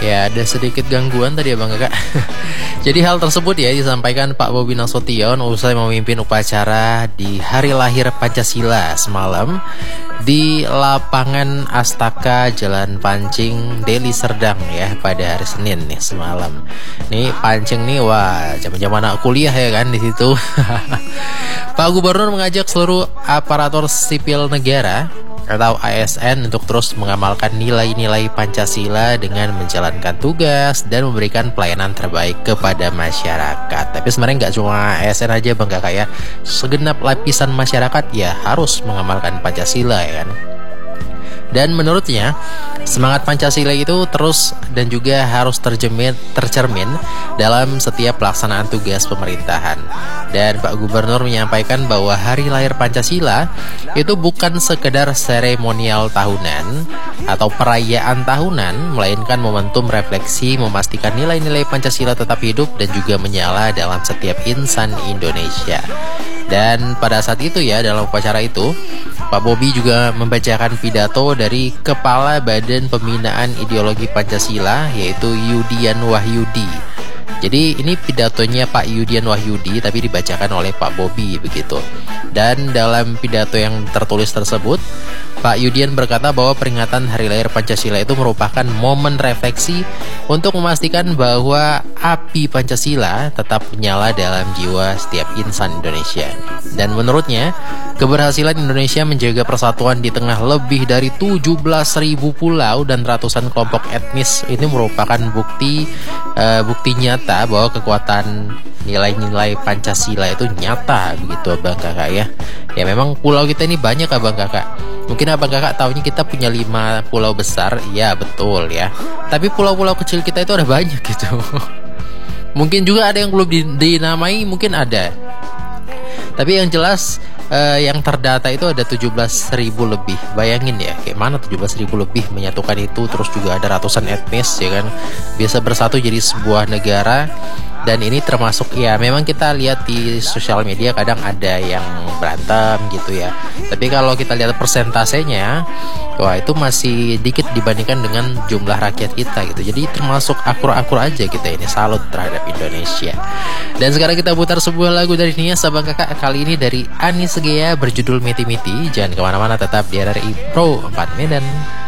Ya, ada sedikit gangguan tadi ya Bang Kakak. Jadi hal tersebut ya disampaikan Pak Bobi Nasution usai memimpin upacara di hari lahir Pancasila semalam di lapangan Astaka Jalan Pancing, Deli Serdang ya pada hari Senin nih semalam. Nih Pancing nih wah, zaman-zaman anak kuliah ya kan di situ. Pak Gubernur mengajak seluruh aparatur sipil negara atau ASN untuk terus mengamalkan nilai-nilai Pancasila dengan menjalankan tugas dan memberikan pelayanan terbaik kepada masyarakat. Tapi sebenarnya nggak cuma ASN aja Bang Kakak ya, segenap lapisan masyarakat ya harus mengamalkan Pancasila ya kan. Dan menurutnya semangat Pancasila itu terus dan juga harus tercermin dalam setiap pelaksanaan tugas pemerintahan. Dan Pak Gubernur menyampaikan bahwa hari lahir Pancasila itu bukan sekedar seremonial tahunan atau perayaan tahunan, melainkan momentum refleksi memastikan nilai-nilai Pancasila tetap hidup dan juga menyala dalam setiap insan Indonesia. Dan pada saat itu ya, dalam upacara itu Pak Bobi juga membacakan pidato dari Kepala Badan Pembinaan Ideologi Pancasila, yaitu Yudian Wahyudi. Jadi ini pidatonya Pak Yudian Wahyudi tapi dibacakan oleh Pak Bobi begitu. Dan dalam pidato yang tertulis tersebut, Pak Yudian berkata bahwa peringatan Hari Lahir Pancasila itu merupakan momen refleksi untuk memastikan bahwa api Pancasila tetap menyala dalam jiwa setiap insan Indonesia. Dan menurutnya, keberhasilan Indonesia menjaga persatuan di tengah lebih dari 17.000 pulau dan ratusan kelompok etnis ini merupakan bukti nyata bahwa kekuatan nilai-nilai Pancasila itu nyata begitu Abang Kakak ya. Ya memang pulau kita ini banyak Abang Kakak. Mungkin Abang Kakak tahunya kita punya 5 pulau besar, ya betul ya. Tapi pulau-pulau kecil kita itu ada banyak gitu. Mungkin juga ada yang belum dinamai, mungkin ada. Tapi yang jelas yang terdata itu ada 17.000 lebih. Bayangin ya, kayak mana 17.000 lebih menyatukan itu. Terus juga ada ratusan etnis ya kan, biasa bersatu jadi sebuah negara. Dan ini termasuk ya memang kita lihat di sosial media kadang ada yang berantem gitu ya. Tapi kalau kita lihat persentasenya, wah itu masih dikit dibandingkan dengan jumlah rakyat kita gitu. Jadi termasuk akur-akur aja kita ini, salut terhadap Indonesia. Dan sekarang kita putar sebuah lagu dari Nias Abang Kakak, kali ini dari Anis Gea berjudul Miti Miti. Jangan kemana-mana, tetap di RRI Pro 4 Medan.